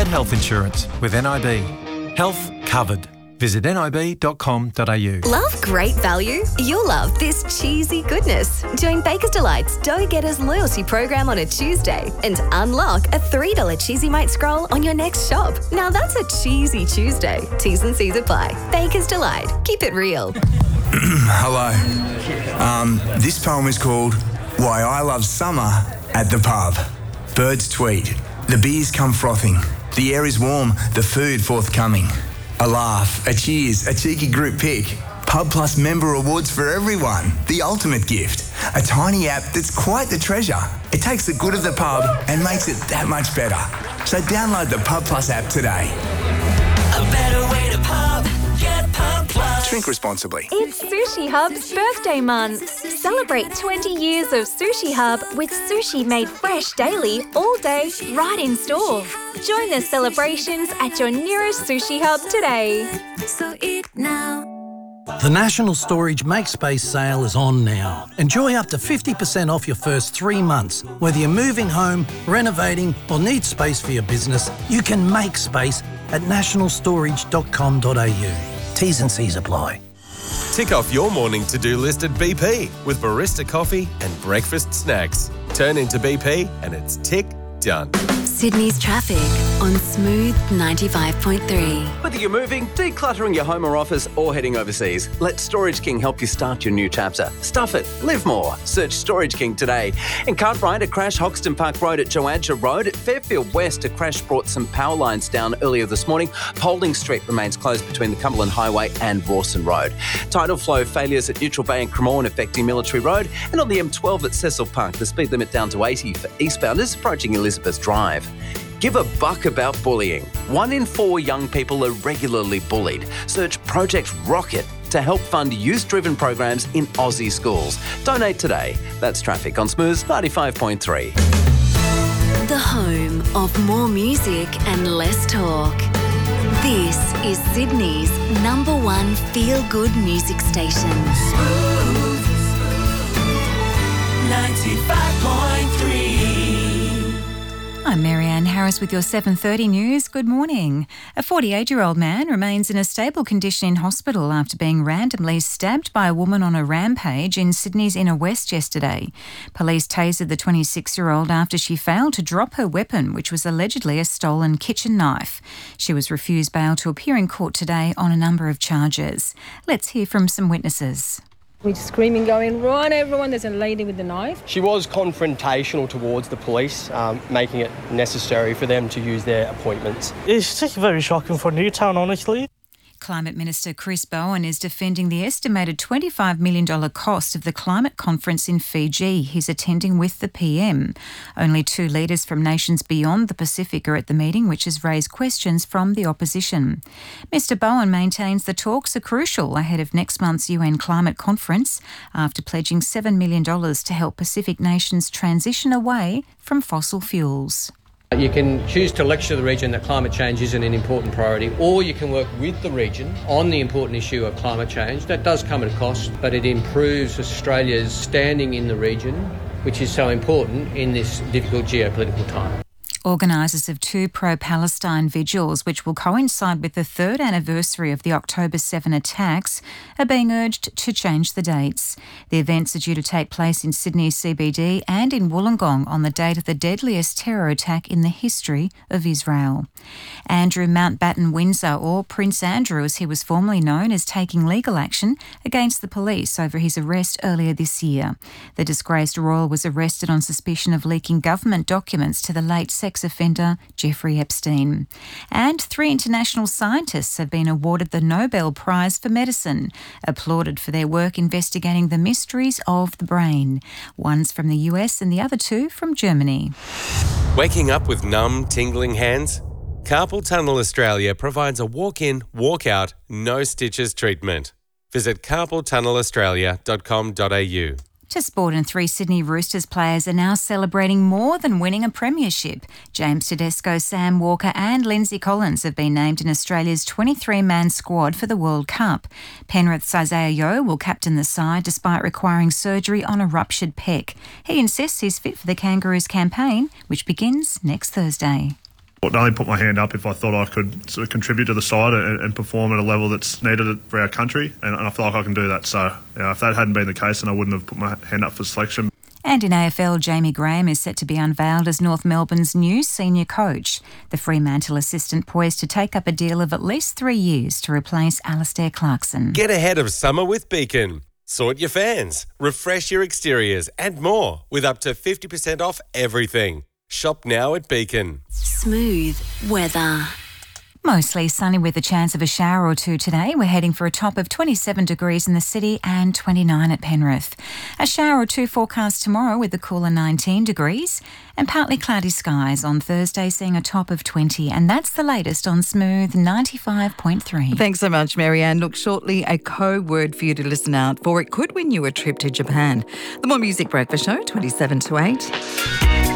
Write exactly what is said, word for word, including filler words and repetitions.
health insurance with N I B. Health covered. Visit nib dot com dot a u. Love great value? You'll love this cheesy goodness. Join Baker's Delight's Dough Getters loyalty program on a Tuesday and unlock a three dollars Cheesy Mate scroll on your next shop. Now that's a cheesy Tuesday. T's and C's apply. Baker's Delight. Keep it real. Hello. Um, this poem is called Why I Love Summer at the Pub. Birds tweet. The beers come frothing. The air is warm. The food forthcoming. A laugh, a cheers, a cheeky group pic. Pub Plus member rewards for everyone. The ultimate gift. A tiny app that's quite the treasure. It takes the good of the pub and makes it that much better. So download the Pub Plus app today. A better way to pub. Get Pub Plus. Drink responsibly. It's Sushi Hub's birthday month. Celebrate twenty years of Sushi Hub with sushi made fresh daily, all day, right in store. Join the celebrations at your nearest Sushi Hub today. So eat now. The National Storage MakeSpace sale is on now. Enjoy up to fifty percent off your first three months. Whether you're moving home, renovating or need space for your business, you can make space at national storage dot com dot a u. T's and C's apply. Tick off your morning to-do list at B P with barista coffee and breakfast snacks. Turn into B P and it's tick done. Sydney's traffic on Smooth ninety-five point three. Whether you're moving, decluttering your home or office, or heading overseas, let Storage King help you start your new chapter. Stuff it, live more. Search Storage King today. In Cartwright, a crash Hoxton Park Road at Joadja Road. At Fairfield West, a crash brought some power lines down earlier this morning. Paulding Street remains closed between the Cumberland Highway and Rawson Road. Tidal flow failures at Neutral Bay and Cremorne affecting Military Road. And on the M twelve at Cecil Park, the speed limit down to eighty for eastbounders approaching Elizabeth Drive. Give a buck about bullying. One in four young people are regularly bullied. Search Project Rocket to help fund youth-driven programs in Aussie schools. Donate today. That's traffic on Smooth ninety-five point three. The home of more music and less talk. This is Sydney's number one feel-good music station. Smooth ninety-five point three. I'm Marianne Harris with your seven thirty news. Good morning. A forty-eight-year-old man remains in a stable condition in hospital after being randomly stabbed by a woman on a rampage in Sydney's Inner West yesterday. Police tasered the twenty-six-year-old after she failed to drop her weapon, which was allegedly a stolen kitchen knife. She was refused bail to appear in court today on a number of charges. Let's hear from some witnesses. We're screaming, going, run everyone, there's a lady with the knife. She was confrontational towards the police, um, making it necessary for them to use their appointments. It's just very shocking for Newtown, honestly. Climate Minister Chris Bowen is defending the estimated twenty-five million dollars cost of the climate conference in Fiji he's attending with the P M. Only two leaders from nations beyond the Pacific are at the meeting, which has raised questions from the opposition. Mister Bowen maintains the talks are crucial ahead of next month's U N climate conference after pledging seven million dollars to help Pacific nations transition away from fossil fuels. You can choose to lecture the region that climate change isn't an important priority, or you can work with the region on the important issue of climate change. That does come at a cost, but it improves Australia's standing in the region, which is so important in this difficult geopolitical time. Organisers of two pro-Palestine vigils, which will coincide with the third anniversary of the October seventh attacks, are being urged to change the dates. The events are due to take place in Sydney's C B D and in Wollongong on the date of the deadliest terror attack in the history of Israel. Andrew Mountbatten Windsor, or Prince Andrew as he was formerly known, is taking legal action against the police over his arrest earlier this year. The disgraced royal was arrested on suspicion of leaking government documents to the late sex offender Jeffrey Epstein. And three international scientists have been awarded the Nobel Prize for Medicine, applauded for their work investigating the mysteries of the brain. One's from the U S and the other two from Germany. Waking up with numb, tingling hands? Carpal Tunnel Australia provides a walk-in, walk-out, no stitches treatment. Visit carpal tunnel australia dot com dot a u. To sport, and three Sydney Roosters players are now celebrating more than winning a premiership. James Tedesco, Sam Walker and Lindsay Collins have been named in Australia's twenty-three man squad for the World Cup. Penrith's Isaiah Yeo will captain the side despite requiring surgery on a ruptured pec. He insists he's fit for the Kangaroos campaign, which begins next Thursday. I'd only put my hand up if I thought I could sort of contribute to the side and, and perform at a level that's needed for our country, and, and I feel like I can do that. So you know, if that hadn't been the case, then I wouldn't have put my hand up for selection. And in A F L, Jamie Graham is set to be unveiled as North Melbourne's new senior coach. The Fremantle assistant poised to take up a deal of at least three years to replace Alistair Clarkson. Get ahead of summer with Beacon. Sort your fans, refresh your exteriors and more with up to fifty percent off everything. Shop now at Beacon. Smooth weather. Mostly sunny with a chance of a shower or two today. We're heading for a top of twenty-seven degrees in the city and twenty-nine at Penrith. A shower or two forecast tomorrow with the cooler nineteen degrees, and partly cloudy skies on Thursday, seeing a top of twenty. And that's the latest on Smooth ninety-five point three. Thanks so much, Marianne. Look, shortly a code word for you to listen out for. It could win you a trip to Japan. The More Music Breakfast Show, twenty-seven to eight.